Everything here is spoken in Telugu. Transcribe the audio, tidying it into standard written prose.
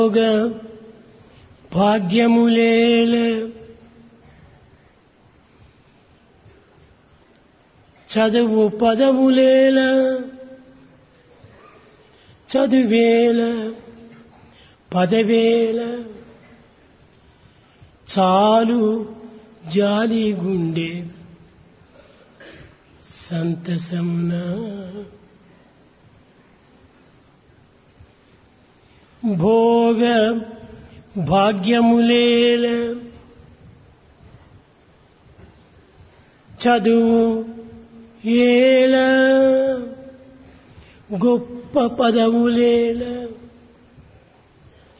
భోగ భాగ్యములేల చదువు పదవులేల చదువేల పదవేల చాలు జాలి గుండె సంతసమున భోగ భాగ్యములేల చదువు ఏల గొప్ప పదవులేల